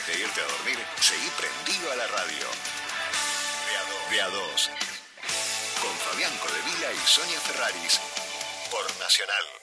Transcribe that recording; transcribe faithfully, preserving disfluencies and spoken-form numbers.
antes de irte a dormir, seguí prendido a la radio. De a dos. Con Fabián Codevila y Sonia Ferraris. Por Nacional.